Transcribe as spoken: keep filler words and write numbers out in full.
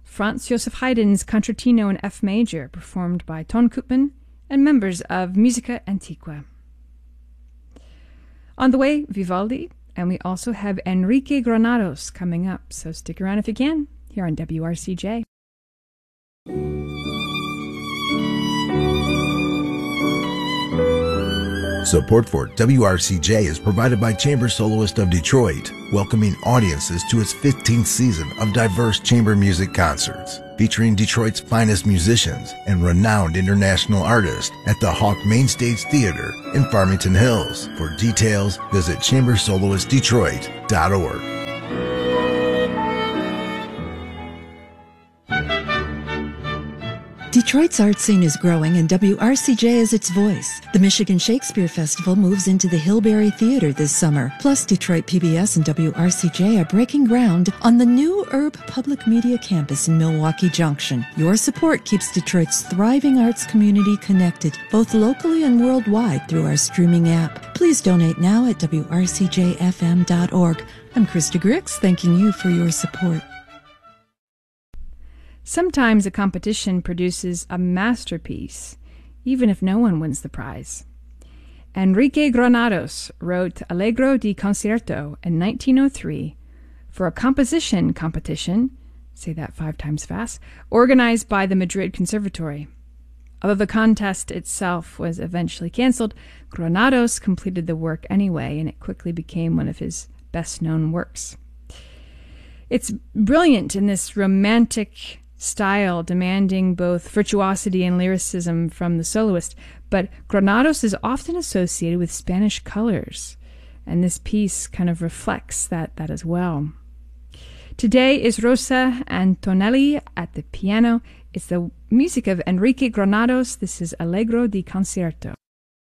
Franz Joseph Haydn's Concertino in F major, performed by Ton Koopman and members of Musica Antiqua. On the way, Vivaldi, and we also have Enrique Granados coming up, so stick around if you can, here on W R C J. Support for W R C J is provided by Chamber Soloist of Detroit, welcoming audiences to its fifteenth season of diverse chamber music concerts, featuring Detroit's finest musicians and renowned international artists at the Hawk Mainstage Theater in Farmington Hills. For details, visit chamber soloist detroit dot org. Detroit's art scene is growing and W R C J is its voice. The Michigan Shakespeare Festival moves into the Hillberry Theater this summer. Plus, Detroit P B S and W R C J are breaking ground on the new Urb Public Media Campus in Milwaukee Junction. Your support keeps Detroit's thriving arts community connected, both locally and worldwide, through our streaming app. Please donate now at W R C J F M dot org. I'm Krista Grix, thanking you for your support. Sometimes a competition produces a masterpiece, even if no one wins the prize. Enrique Granados wrote Allegro di Concerto in nineteen oh three for a composition competition, say that five times fast, organized by the Madrid Conservatory. Although the contest itself was eventually canceled, Granados completed the work anyway, and it quickly became one of his best-known works. It's brilliant in this romantic style, demanding both virtuosity and lyricism from the soloist, but Granados is often associated with Spanish colors, and this piece kind of reflects that, that as well. Today is Rosa Antonelli at the piano. It's the music of Enrique Granados. This is Allegro di Concerto.